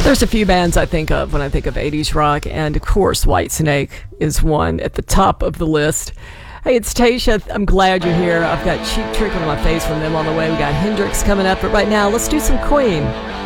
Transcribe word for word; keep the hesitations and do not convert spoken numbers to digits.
There's a few bands I think of when I think of eighties rock, and of course Whitesnake is one at the top of the list. Hey, it's Tasha. I'm glad you're here. I've got Cheap Trick on my face from them on the way. We got Hendrix coming up, but right now let's do some Queen.